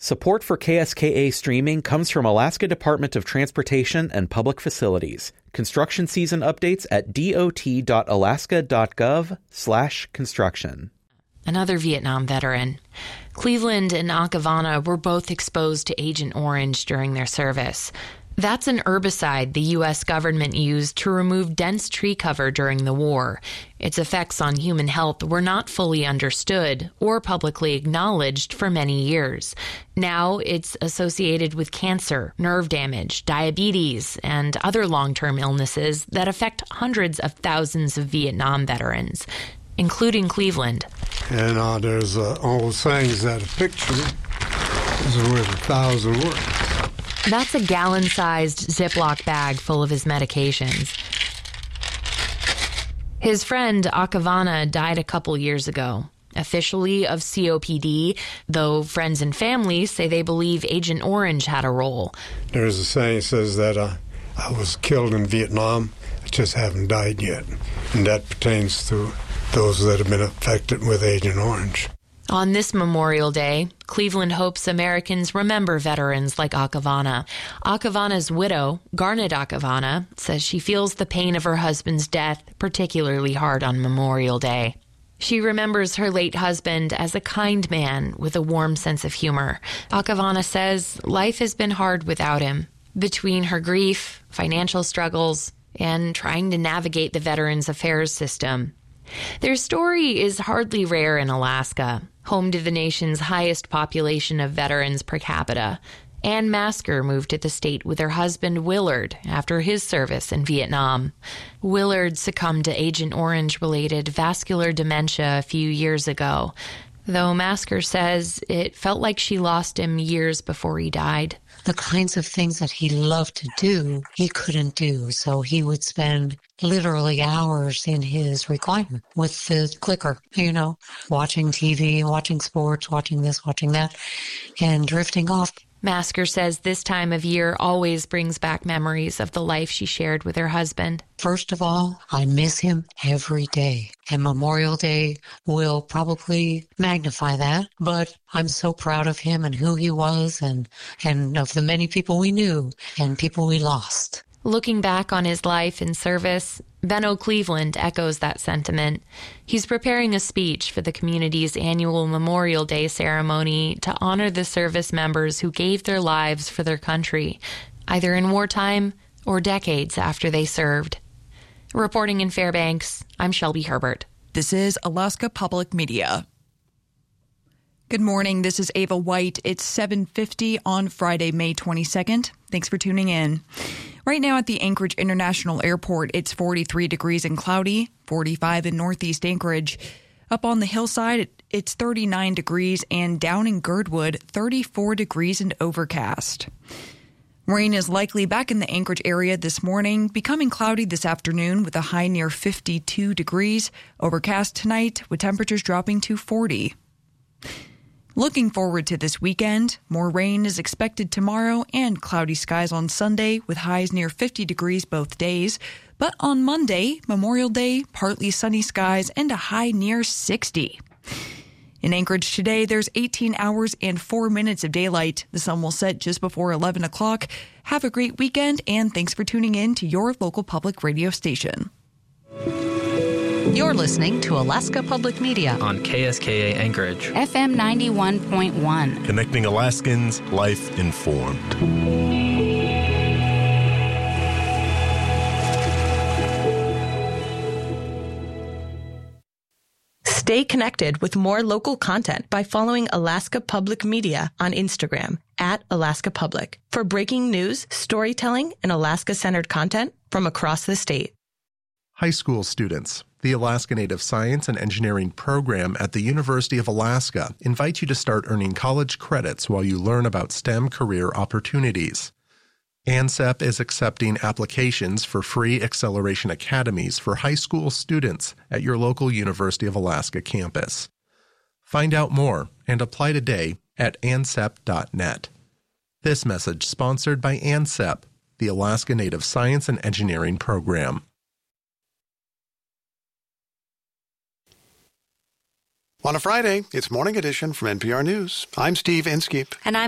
Support for KSKA streaming comes from Alaska Department of Transportation and Public Facilities. Construction season updates at dot.alaska.gov/construction. Another Vietnam veteran. Cleveland and Acavana were both exposed to Agent Orange during their service. That's an herbicide the U.S. government used to remove dense tree cover during the war. Its effects on human health were not fully understood or publicly acknowledged for many years. Now it's associated with cancer, nerve damage, diabetes, and other long-term illnesses that affect hundreds of thousands of Vietnam veterans, including Cleveland. And there's old sayings that a picture is worth 1,000 words. That's a gallon-sized Ziploc bag full of his medications. His friend Acavana died a couple years ago, officially of COPD, though friends and family say they believe Agent Orange had a role. There's a saying that says that I was killed in Vietnam, I just haven't died yet. And that pertains to those that have been affected with Agent Orange. On this Memorial Day, Cleveland hopes Americans remember veterans like Acavana. Acavana's widow, Garnet Acavana, says she feels the pain of her husband's death particularly hard on Memorial Day. She remembers her late husband as a kind man with a warm sense of humor. Acavana says life has been hard without him. Between her grief, financial struggles, and trying to navigate the Veterans Affairs system. Their story is hardly rare in Alaska, home to the nation's highest population of veterans per capita. Ann Masker moved to the state with her husband Willard after his service in Vietnam. Willard succumbed to Agent Orange-related vascular dementia a few years ago, though Masker says it felt like she lost him years before he died. The kinds of things that he loved to do, he couldn't do. So he would spend literally hours in his recliner with the clicker, watching TV, watching sports, watching this, watching that, and drifting off. Masker says this time of year always brings back memories of the life she shared with her husband. First of all, I miss him every day. And Memorial Day will probably magnify that. But I'm so proud of him and who he was and of the many people we knew and people we lost. Looking back on his life and service, Benno Cleveland echoes that sentiment. He's preparing a speech for the community's annual Memorial Day ceremony to honor the service members who gave their lives for their country, either in wartime or decades after they served. Reporting in Fairbanks, I'm Shelby Herbert. This is Alaska Public Media. Good morning, this is Ava White. It's 7:50 on Friday, May 22nd. Thanks for tuning in. Right now at the Anchorage International Airport, it's 43 degrees and cloudy, 45 in northeast Anchorage. Up on the hillside, it's 39 degrees, and down in Girdwood, 34 degrees and overcast. Rain is likely back in the Anchorage area this morning, becoming cloudy this afternoon with a high near 52 degrees. Overcast tonight with temperatures dropping to 40. Looking forward to this weekend, more rain is expected tomorrow and cloudy skies on Sunday with highs near 50 degrees both days. But on Monday, Memorial Day, partly sunny skies and a high near 60. In Anchorage today, there's 18 hours and 4 minutes of daylight. The sun will set just before 11 o'clock. Have a great weekend, and thanks for tuning in to your local public radio station. You're listening to Alaska Public Media on KSKA Anchorage, FM 91.1. Connecting Alaskans, life informed. Stay connected with more local content by following Alaska Public Media on Instagram @Alaska Public for breaking news, storytelling, and Alaska-centered content from across the state. High school students. The Alaska Native Science and Engineering program at the University of Alaska invites you to start earning college credits while you learn about STEM career opportunities. ANSEP is accepting applications for free acceleration academies for high school students at your local University of Alaska campus. Find out more and apply today at ansep.net. This message sponsored by ANSEP, the Alaska Native Science and Engineering program. On a Friday, it's Morning Edition from NPR News. I'm Steve Inskeep. And I'm